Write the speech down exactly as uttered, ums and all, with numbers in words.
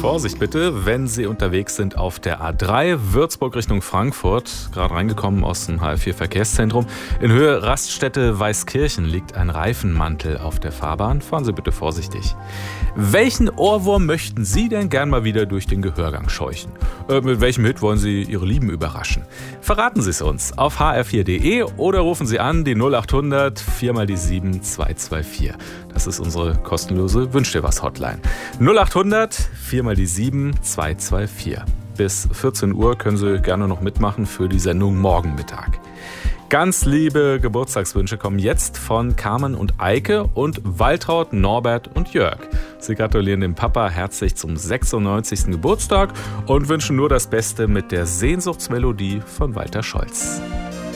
Vorsicht bitte, wenn Sie unterwegs sind auf der A drei, Würzburg Richtung Frankfurt. Gerade reingekommen aus dem H F vier Verkehrszentrum. In Höhe Raststätte Weißkirchen liegt ein Reifenmantel auf der Fahrbahn. Fahren Sie bitte vorsichtig. Welchen Ohrwurm möchten Sie denn gern mal wieder durch den Gehörgang scheuchen? Äh, mit welchem Hit wollen Sie Ihre Lieben überraschen? Verraten Sie es uns auf h r vier punkt d e oder rufen Sie an die null achthundert vier mal die sieben zwei zwei vier. Das ist unsere kostenlose Wünsch dir was Hotline. null achthundert vier mal die sieben zwei zwei vier. Bis vierzehn Uhr können Sie gerne noch mitmachen für die Sendung morgen Mittag. Ganz liebe Geburtstagswünsche kommen jetzt von Carmen und Eike und Waltraud, Norbert und Jörg. Sie gratulieren dem Papa herzlich zum sechsundneunzigsten Geburtstag und wünschen nur das Beste mit der Sehnsuchtsmelodie von Walter Scholz.